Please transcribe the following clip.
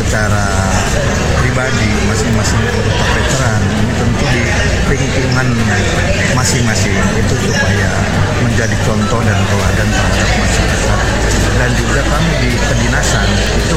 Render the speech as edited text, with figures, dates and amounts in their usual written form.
secara pribadi masing-masing anggota veteran ini tentu di lingkungan masing-masing itu supaya menjadi contoh dan teladan terhadap masyarakat. Dan juga kami di kedinasan itu